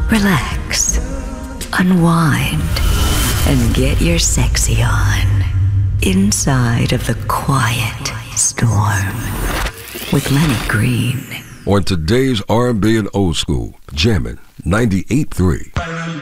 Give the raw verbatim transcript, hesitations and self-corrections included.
relax, unwind, and get your sexy on inside of the quiet storm with Lenny Green. On today's R and B and Old School, jamming ninety-eight point three.